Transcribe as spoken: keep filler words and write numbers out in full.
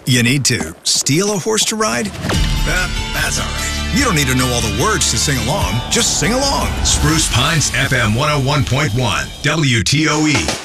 You need to steal a horse to ride? Uh, that's all right. You don't need to know all the words to sing along. Just sing along. Spruce Pines F M one oh one point one, W T O E.